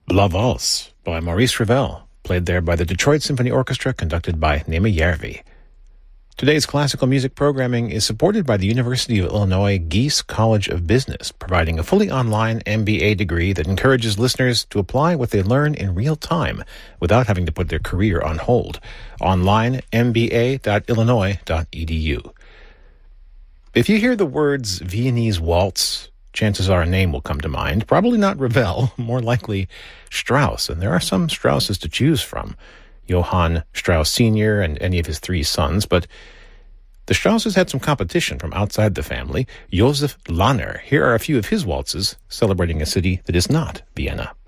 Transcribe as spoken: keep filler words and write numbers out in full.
La Valse by Maurice Ravel, played there by the Detroit Symphony Orchestra, conducted by Nema Järvi. Today's classical music programming is supported by the University of Illinois Gies College of Business, providing a fully online M B A degree that encourages listeners to apply what they learn in real time without having to put their career on hold. Online, m b a dot illinois dot e d u. If you hear the words Viennese waltz, chances are a name will come to mind. Probably not Ravel, more likely Strauss. And there are some Strausses to choose from. Johann Strauss Senior and any of his three sons. But the Strausses had some competition from outside the family. Joseph Lahner. Here are a few of his waltzes celebrating a city that is not Vienna.